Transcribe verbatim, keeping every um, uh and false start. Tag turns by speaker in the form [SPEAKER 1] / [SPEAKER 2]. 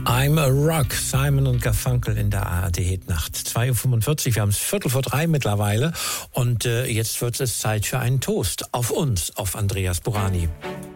[SPEAKER 1] I'm a Rock, Simon und Garfunkel in der A R D-Hitnacht. zwei Uhr fünfundvierzig, wir haben es Viertel vor drei mittlerweile und äh, jetzt wird es Zeit für einen Toast auf uns, auf Andreas Burani.